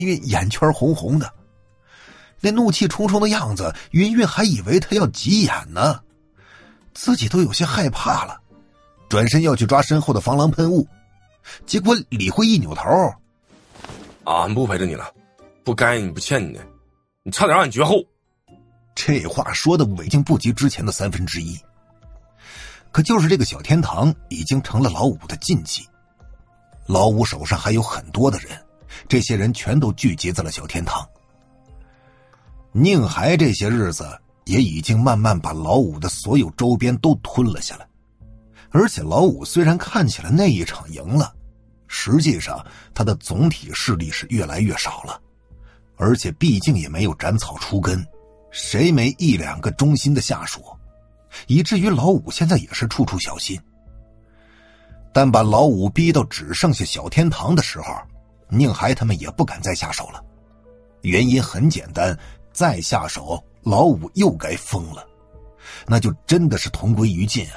因为眼圈红红的，那怒气冲冲的样子，云云还以为他要急眼呢，自己都有些害怕了，转身要去抓身后的防狼喷雾，结果李慧一扭头：“ 俺不陪着你了，不该你不欠你的，你差点让你绝后。” 这话说的已经不及之前的1/3，可就是这个小天堂已经成了老五的禁忌。老五手上还有很多的人，这些人全都聚集在了小天堂。宁海这些日子也已经慢慢把老五的所有周边都吞了下来，而且老五虽然看起来那一场赢了，实际上他的总体势力是越来越少了，而且毕竟也没有斩草除根，谁没1、2个忠心的下属，以至于老五现在也是处处小心。但把老五逼到只剩下小天堂的时候，宁海他们也不敢再下手了。原因很简单，再下手老五又该疯了，那就真的是同归于尽啊。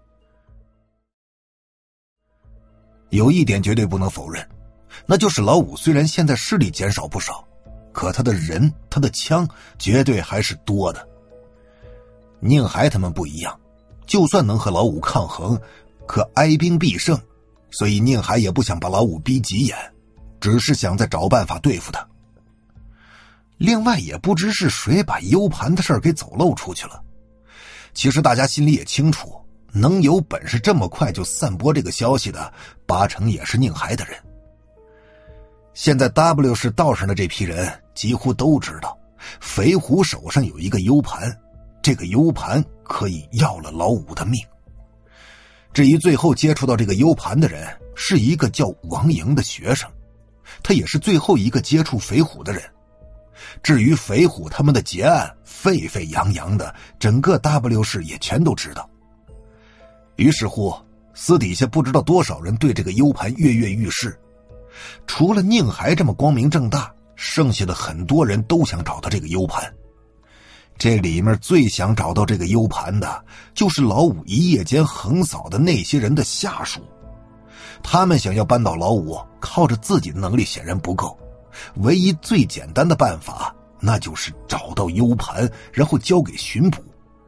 有一点绝对不能否认，那就是老五虽然现在势力减少不少，可他的人他的枪绝对还是多的。宁海他们不一样，就算能和老五抗衡，可哀兵必胜，所以宁海也不想把老五逼急眼，只是想再找办法对付他。另外也不知是谁把 U 盘的事儿给走漏出去了，其实大家心里也清楚，能有本事这么快就散播这个消息的，8成也是宁海的人。现在 W 市道上的这批人几乎都知道，肥虎手上有一个 U 盘，这个 U 盘可以要了老五的命。至于最后接触到这个 U 盘的人，是一个叫王莹的学生，他也是最后一个接触肥虎的人。至于肥虎他们的结案沸沸扬扬的，整个 W 市也全都知道。于是乎，私底下不知道多少人对这个 U 盘跃跃欲试，除了宁海这么光明正大，剩下的很多人都想找到这个 U 盘。这里面最想找到这个 U 盘的，就是老五一夜间横扫的那些人的下属。他们想要扳倒老五，靠着自己的能力显然不够，唯一最简单的办法，那就是找到 U 盘，然后交给巡捕。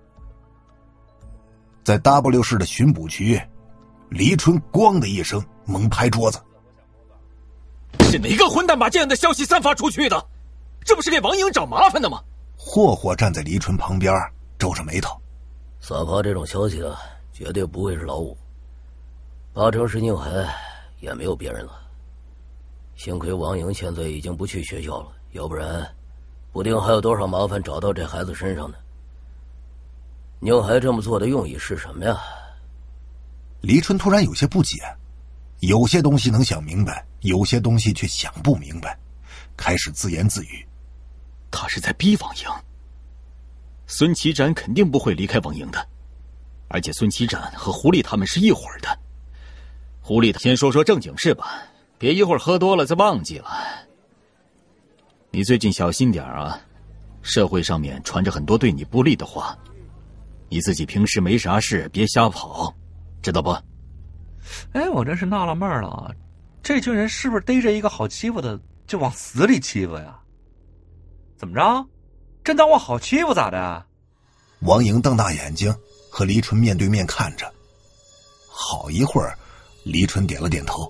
在 W 市的巡捕区，黎春咣的一声猛拍桌子：“ 是哪个混蛋把这样的消息散发出去的？这不是给王莹找麻烦的吗？” 霍霍站在黎春旁边皱着眉头：“ 散发这种消息的绝对不会是老五，8成是宁海，也没有别人了。幸亏王莹现在已经不去学校了，要不然不定还有多少麻烦找到这孩子身上呢。宁海这么做的用意是什么呀？” 黎春突然有些不解，有些东西能想明白，有些东西却想不明白，开始自言自语：“ 他是在逼王莹。孙启展肯定不会离开王莹的，而且孙启展和狐狸他们是一伙的。狐狸，先说说正经事吧，别一会儿喝多了再忘记了。你最近小心点啊，社会上面传着很多对你不利的话，你自己平时没啥事别瞎跑，知道不？” 哎，我真是纳了闷了，这群人是不是逮着一个好欺负的就往死里欺负呀？怎么着？真当我好欺负咋的？ 王莹瞪大眼睛和黎春面对面看着，好一会儿，黎春点了点头：“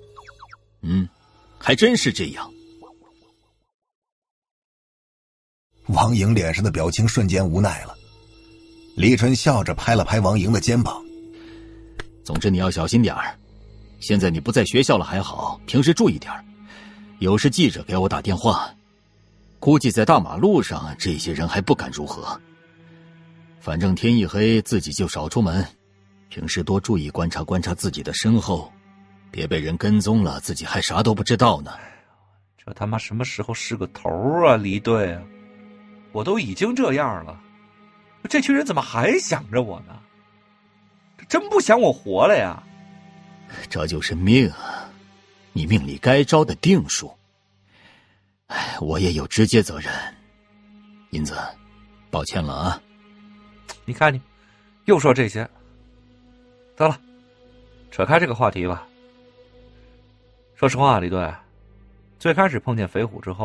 还真是这样。” 王莹脸上的表情瞬间无奈了。黎春笑着拍了拍王莹的肩膀：“ 总之你要小心点儿，现在你不在学校了还好，平时注意点儿。有时记者给我打电话，估计在大马路上这些人还不敢如何。反正天一黑自己就少出门，平时多注意观察观察自己的身后，别被人跟踪了自己还啥都不知道呢。” 这他妈什么时候是个头啊，黎队啊！我都已经这样了，这群人怎么还想着我呢？这真不想我活了呀！ 这就是命啊，你命里该招的定数。我也有直接责任。银子，抱歉了啊。 你看你，又说这些。得了，扯开这个话题吧。说实话，李队， 最开始碰见肥虎之后，